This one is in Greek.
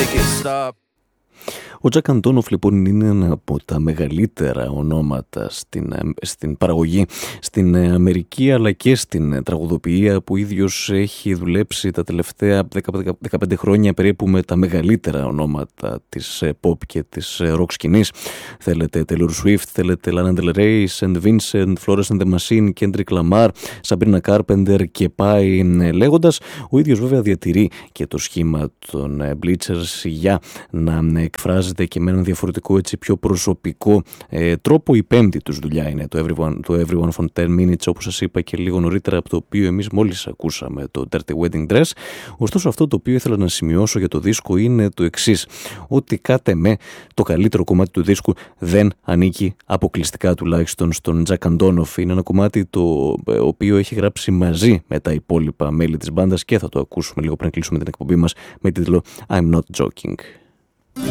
make it stop. Ο Τζακ Αντόνοφ λοιπόν είναι ένα από τα μεγαλύτερα ονόματα στην παραγωγή στην Αμερική, αλλά και στην τραγουδοποιία, που ίδιος έχει δουλέψει τα τελευταία 15 χρόνια περίπου με τα μεγαλύτερα ονόματα της pop και της rock σκηνής. Θέλετε Taylor Swift, θέλετε Lana Del Rey, St. Vincent, Florence and the Machine, Kendrick Lamar, Sabrina Carpenter και πάει λέγοντας. Ο ίδιος βέβαια διατηρεί και το σχήμα των Bleachers για να εκφράζεται και με έναν διαφορετικό, έτσι πιο προσωπικό τρόπο. Η πέμπτη τους δουλειά είναι το Everyone from 10 Minutes, όπως σας είπα και λίγο νωρίτερα, από το οποίο εμείς μόλις ακούσαμε το Dirty Wedding Dress. Ωστόσο, αυτό το οποίο ήθελα να σημειώσω για το δίσκο είναι το εξής, ότι κάτε με το καλύτερο κομμάτι του δίσκου δεν ανήκει αποκλειστικά τουλάχιστον στον Τζακ Αντόνοφ. Είναι ένα κομμάτι το οποίο έχει γράψει μαζί με τα υπόλοιπα μέλη της μπάντας και θα το ακούσουμε λίγο πριν κλείσουμε την εκπομπή μας με τίτλο I'm Not Joking.